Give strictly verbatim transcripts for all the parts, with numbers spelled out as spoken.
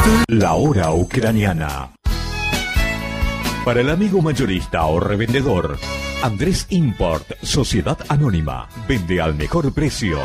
La hora ucraniana. Para el amigo mayorista o revendedor, Andrés Import, Sociedad Anónima, vende al mejor precio.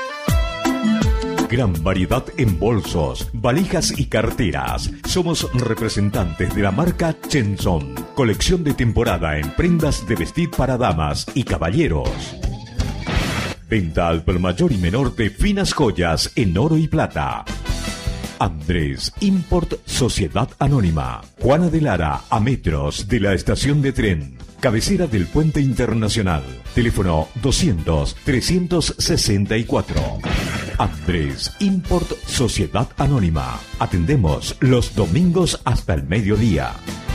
Gran variedad en bolsos, valijas y carteras. Somos representantes de la marca Chenson. Colección de temporada en prendas de vestir para damas y caballeros. Venta al por mayor y menor de finas joyas en oro y plata. Andrés Import, Sociedad Anónima. Juana de Lara, a metros de la estación de tren. Cabecera del Puente Internacional. Teléfono doscientos, trescientos sesenta y cuatro. Andrés Import, Sociedad Anónima. Atendemos los domingos hasta el mediodía.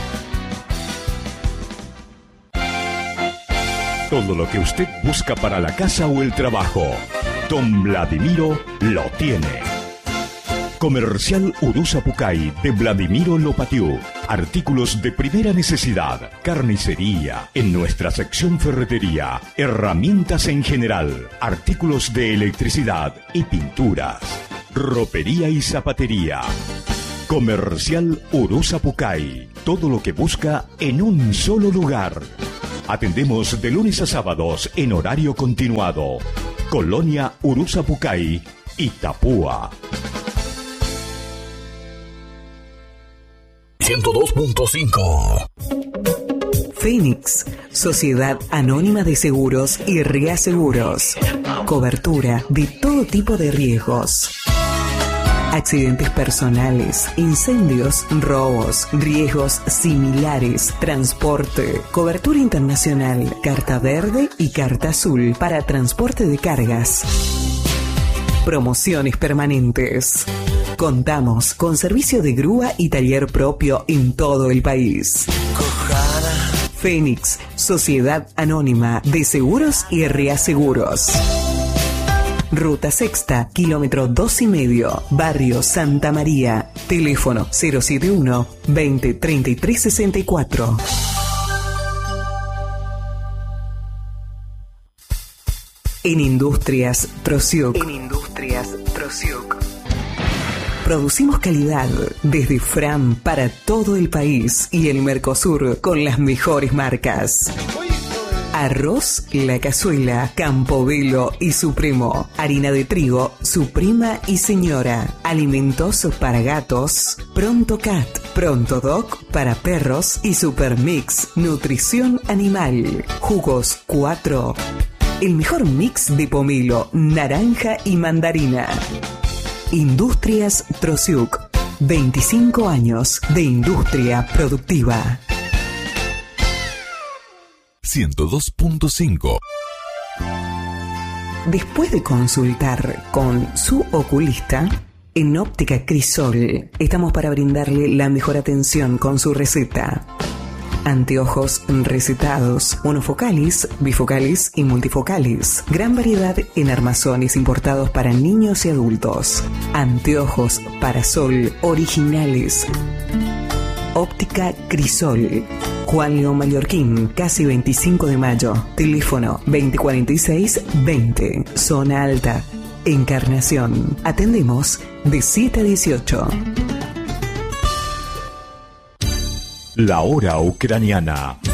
Todo lo que usted busca para la casa o el trabajo, Don Vladimiro lo tiene. Comercial Urusapucay de Vladimiro Lopatiuk. Artículos de primera necesidad, carnicería, en nuestra sección ferretería, herramientas en general, artículos de electricidad y pinturas, ropería y zapatería. Comercial Urusapucay. Todo lo que busca en un solo lugar. Atendemos de lunes a sábados en horario continuado. Colonia Urusapucay, Itapúa. ciento dos punto cinco. Fénix, Sociedad Anónima de Seguros y Reaseguros. Cobertura de todo tipo de riesgos. Accidentes personales, incendios, robos, riesgos similares, transporte, cobertura internacional, carta verde y carta azul para transporte de cargas. Promociones permanentes. Contamos con servicio de grúa y taller propio en todo el país. Fénix, Sociedad Anónima de Seguros y Reaseguros. Ruta Sexta, kilómetro dos y medio, Barrio Santa María. Teléfono cero siete uno, veinte, treinta y tres sesenta y cuatro. En Industrias Trosiuk. En Industrias Trosiuk. Producimos calidad desde Fram para todo el país y el Mercosur con las mejores marcas. Arroz La Cazuela, Campobello y Supremo. Harina de trigo, Suprema y Señora. Alimentos para gatos, Pronto Cat, Pronto Dog para perros y Supermix, Nutrición Animal. Jugos cuatro. El mejor mix de pomelo, naranja y mandarina. Industrias Trosiuk. veinticinco años de industria productiva. ciento dos punto cinco. Después de consultar con su oculista, en Óptica Crisol estamos para brindarle la mejor atención con su receta. Anteojos recetados, monofocales, bifocales y multifocales. Gran variedad en armazones importados para niños y adultos. Anteojos para sol originales. Óptica Crisol. Juan León Mallorquín, casi veinticinco de mayo. Teléfono veinte cuarenta y seis veinte. Zona Alta. Encarnación. Atendemos de siete a dieciocho. La hora ucraniana.